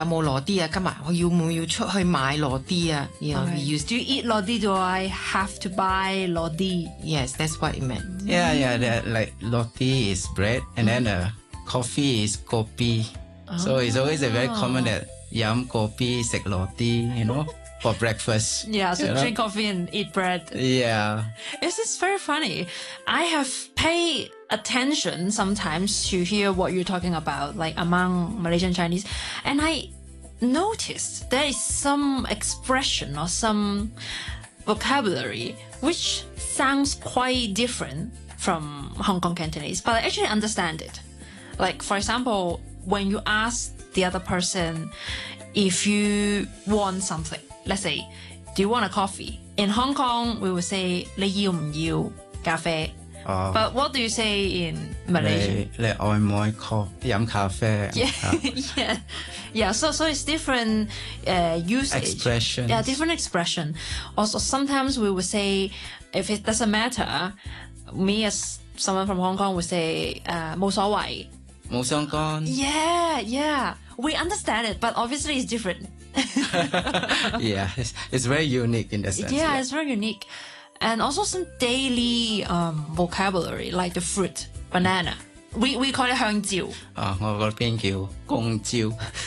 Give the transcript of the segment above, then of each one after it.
有冇攞啲啊？今日我要唔要出去買攞啲啊？You know, we used Do you eat lodi? Do I have to buy lodi? yes, that's what it meant. Yeah, like roti is bread, and then coffee is kopi. So it's always a very common that yum kopi, sek roti, for breakfast. Yeah, so drink coffee and eat bread. Yeah. This is very funny. I have paid attention sometimes to hear what you're talking about, like among Malaysian Chinese, and I noticed there is some expression or some vocabulary which sounds quite different from Hong Kong Cantonese, but I actually understand it. Like, for example, when you ask the other person if you want something, let's say, do you want a coffee? In Hong Kong, we would say, 你要唔要咖啡? But what do you say in Malaysia? 你愛唔愛飲咖啡? Yeah. So it's different usage. Expressions. Yeah, different expression. Also, sometimes we would say, if it doesn't matter, me as someone from Hong Kong would say, 冇所謂. 冇相干. Yeah. We understand it, but obviously it's different. Yeah, it's very unique in the sense. Yeah, it's very unique. And also some daily vocabulary, like the fruit, banana. We call it 香蕉. 我嗰邊叫公蕉.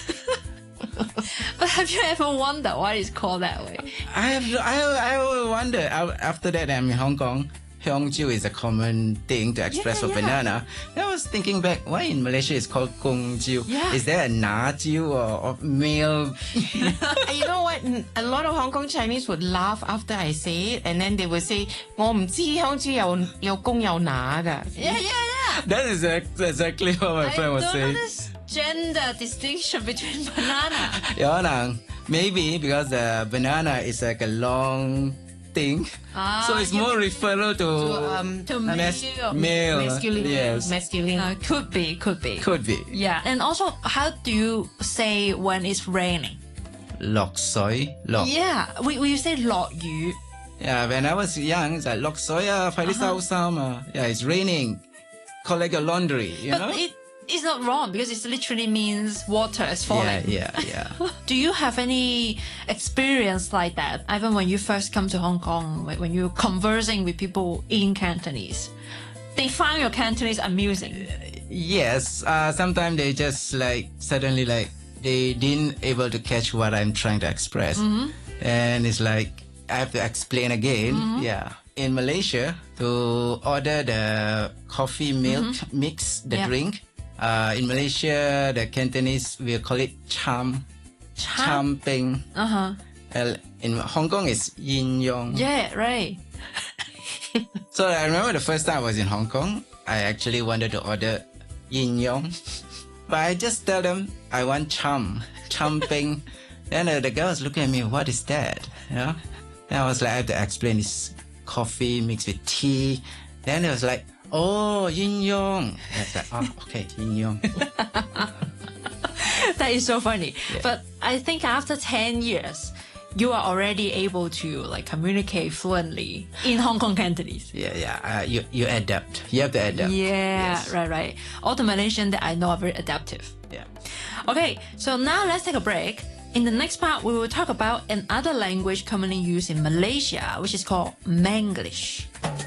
But have you ever wondered why it's called that way? I wonder, after that I'm in Hong Kong, 香蕉 is a common thing to express for banana. I was thinking back, why in Malaysia it's called 公蕉? Yeah. Is there a 拿蕉 or male? You know what? A lot of Hong Kong Chinese would laugh after I say it, and then they would say, 我唔知香蕉有公有乸㗎. Yeah. That is exactly what my friend was I don't know saying. this gender distinction between banana. 有可能 maybe because the banana is like a long thing, so it's more referral to male. Masculine. Yes. Masculine. Could be. Could be. Yeah, and also, how do you say when it's raining? 落水, Yeah, we say 落雨. Yeah, when I was young, it's like 落水啊, 快啲收衫啊. Yeah, it's raining. Collect your laundry, you know? But it's not wrong because it literally means water is falling. Yeah. Do you have any experience like that, even when you first come to Hong Kong, when you're conversing with people in Cantonese? They find your Cantonese amusing. Yes, sometimes they just suddenly they didn't able to catch what I'm trying to express. And it's like, I have to explain again. Yeah. In Malaysia, to order the coffee milk mix, the drink, in Malaysia, the Cantonese will call it cham peng. In Hong Kong, it's yin yong. Yeah, right. So I remember the first time I was in Hong Kong, I actually wanted to order yin yong, but I just tell them I want cham peng. Then the girl was looking at me, what is that? And I was like, I have to explain this coffee mixed with tea. Then it was like, oh, yin yong. I was like, oh, okay, yin yong. That is so funny. Yeah. But I think after 10 years, you are already able to communicate fluently in Hong Kong Cantonese. Yeah. You adapt. You have to adapt. Yeah, Yes. right. All the Malaysians that I know are very adaptive. Yeah. Okay, so now let's take a break. In the next part, we will talk about another language commonly used in Malaysia, which is called Manglish.